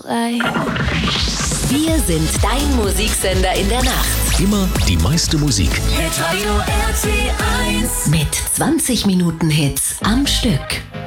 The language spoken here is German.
life. Wir sind dein Musiksender in der Nacht. Immer die meiste Musik. Mit 20 Minuten Hits am Stück.